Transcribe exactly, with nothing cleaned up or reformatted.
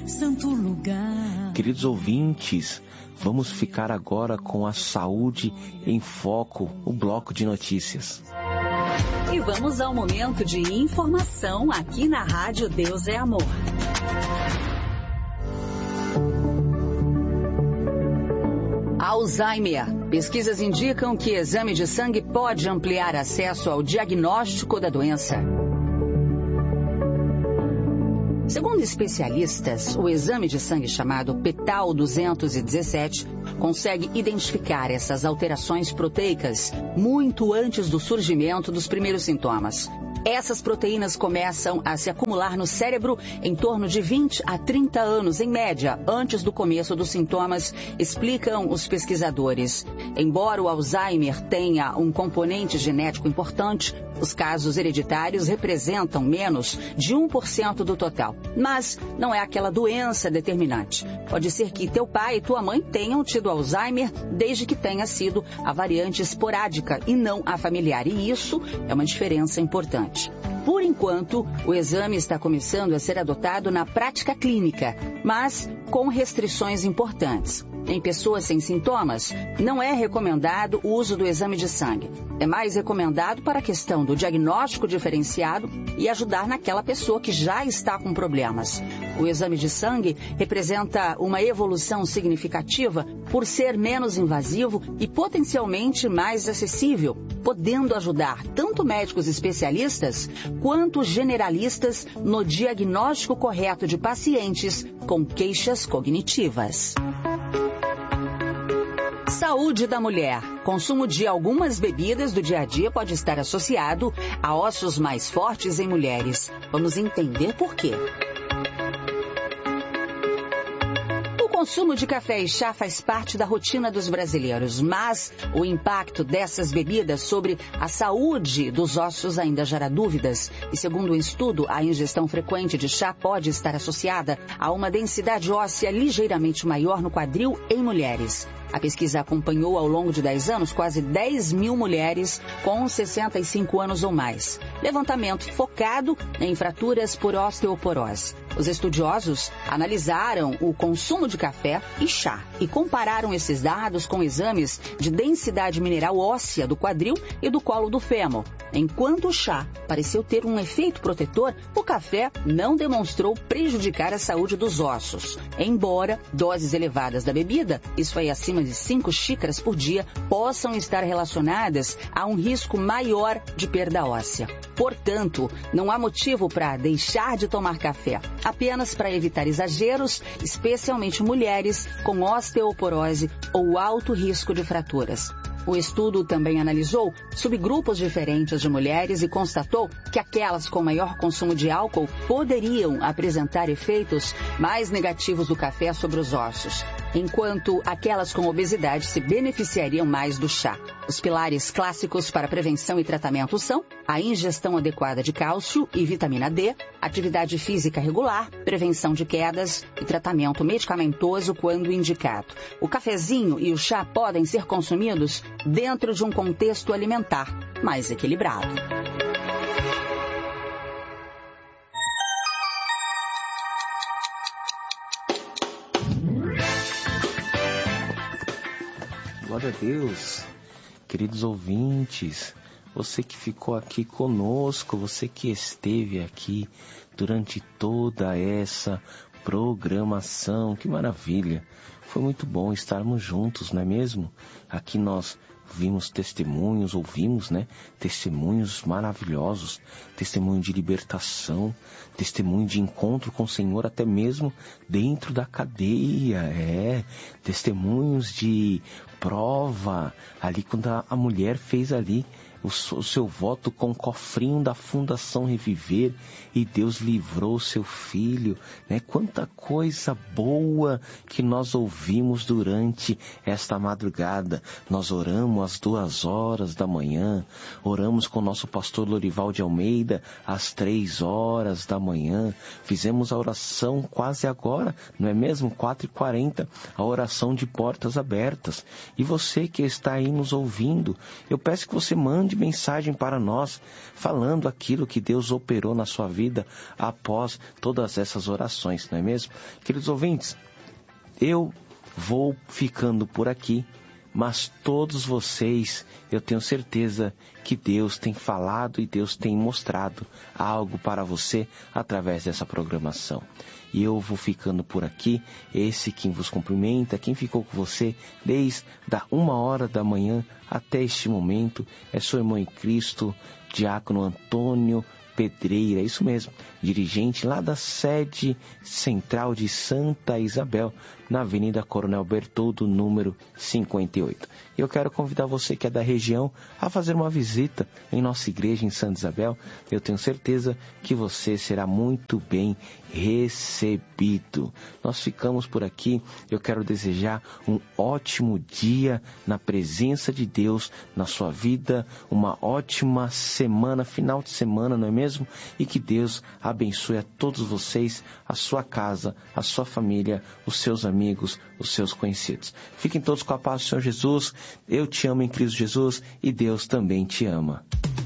santo lugar. Queridos ouvintes, vamos ficar agora com a Saúde em Foco, o bloco de notícias. E vamos ao momento de informação aqui na Rádio Deus é Amor. Alzheimer. Pesquisas indicam que exame de sangue pode ampliar acesso ao diagnóstico da doença. Segundo especialistas, o exame de sangue chamado P T A L duzentos e dezessete consegue identificar essas alterações proteicas muito antes do surgimento dos primeiros sintomas. Essas proteínas começam a se acumular no cérebro em torno de vinte a trinta anos, em média, antes do começo dos sintomas, explicam os pesquisadores. Embora o Alzheimer tenha um componente genético importante, os casos hereditários representam menos de um por cento do total. Mas não é aquela doença determinante. Pode ser que teu pai e tua mãe tenham tido Alzheimer desde que tenha sido a variante esporádica e não a familiar. E isso é uma diferença importante. Por enquanto, o exame está começando a ser adotado na prática clínica, mas com restrições importantes. Em pessoas sem sintomas, não é recomendado o uso do exame de sangue. É mais recomendado para a questão do diagnóstico diferenciado e ajudar naquela pessoa que já está com problemas. O exame de sangue representa uma evolução significativa por ser menos invasivo e potencialmente mais acessível, podendo ajudar tanto médicos especialistas quanto generalistas no diagnóstico correto de pacientes com queixas cognitivas. Saúde da mulher. Consumo de algumas bebidas do dia a dia pode estar associado a ossos mais fortes em mulheres. Vamos entender por quê. O consumo de café e chá faz parte da rotina dos brasileiros, mas o impacto dessas bebidas sobre a saúde dos ossos ainda gera dúvidas. E segundo um estudo, a ingestão frequente de chá pode estar associada a uma densidade óssea ligeiramente maior no quadril em mulheres. A pesquisa acompanhou ao longo de dez anos quase dez mil mulheres com sessenta e cinco anos ou mais. Levantamento focado em fraturas por osteoporose. Os estudiosos analisaram o consumo de café e chá e compararam esses dados com exames de densidade mineral óssea do quadril e do colo do fêmur. Enquanto o chá pareceu ter um efeito protetor, o café não demonstrou prejudicar a saúde dos ossos. Embora doses elevadas da bebida, isso aí acima de cinco xícaras por dia, possam estar relacionadas a um risco maior de perda óssea. Portanto, não há motivo para deixar de tomar café, apenas para evitar exageros, especialmente mulheres com osteoporose ou alto risco de fraturas. O estudo também analisou subgrupos diferentes de mulheres e constatou que aquelas com maior consumo de álcool poderiam apresentar efeitos mais negativos do café sobre os ossos, enquanto aquelas com obesidade se beneficiariam mais do chá. Os pilares clássicos para prevenção e tratamento são a ingestão adequada de cálcio e vitamina D, atividade física regular, prevenção de quedas e tratamento medicamentoso quando indicado. O cafezinho e o chá podem ser consumidos dentro de um contexto alimentar mais equilibrado. Glória a Deus, queridos ouvintes, você que ficou aqui conosco, você que esteve aqui durante toda essa programação, que maravilha, foi muito bom estarmos juntos, não é mesmo? Aqui nós vimos testemunhos, ouvimos, né? Testemunhos maravilhosos, testemunho de libertação, testemunho de encontro com o Senhor até mesmo dentro da cadeia, é, testemunhos de prova, ali quando a, a mulher fez ali o, o seu voto com o cofrinho da Fundação Reviver e Deus livrou o seu filho, né? Quanta coisa boa que nós ouvimos durante esta madrugada. Nós oramos às duas horas da manhã, oramos com o nosso pastor Lorival de Almeida às três horas da manhã, fizemos a oração quase agora, não é mesmo? quatro e quarenta, a oração de portas abertas. E você que está aí nos ouvindo, eu peço que você mande mensagem para nós, falando aquilo que Deus operou na sua vida após todas essas orações, não é mesmo? Queridos ouvintes, eu vou ficando por aqui, mas todos vocês, eu tenho certeza que Deus tem falado e Deus tem mostrado algo para você através dessa programação. E eu vou ficando por aqui, esse quem vos cumprimenta, quem ficou com você desde da uma hora da manhã até este momento, é seu irmão em Cristo, Diácono Antônio Pedreira, isso mesmo, dirigente lá da sede central de Santa Isabel, na Avenida Coronel Bertoldo, número cinquenta e oito. E eu quero convidar você que é da região a fazer uma visita em nossa igreja em Santa Isabel. Eu tenho certeza que você será muito bem recebido. Nós ficamos por aqui. Eu quero desejar um ótimo dia na presença de Deus na sua vida, uma ótima semana, final de semana, não é mesmo? E que Deus abençoe a todos vocês, a sua casa, a sua família, os seus amigos, os seus conhecidos. Fiquem todos com a paz do Senhor Jesus. Eu te amo em Cristo Jesus e Deus também te ama.